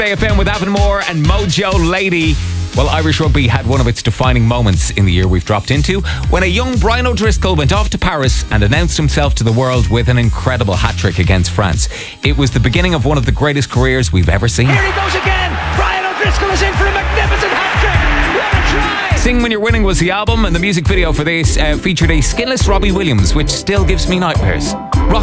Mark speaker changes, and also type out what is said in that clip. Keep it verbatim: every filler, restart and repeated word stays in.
Speaker 1: A F M with Avonmore and Mojo Lady. Well, Irish rugby had one of its defining moments in the year we've dropped into when a young Brian O'Driscoll went off to Paris and announced himself to the world with an incredible hat-trick against France. It was the beginning of one of the greatest careers we've ever seen.
Speaker 2: Here he goes again. Brian O'Driscoll is in for a magnificent hat-trick. What a try.
Speaker 1: Sing When You're Winning was the album, and the music video for this uh, featured a skinless Robbie Williams, which still gives me nightmares. Rock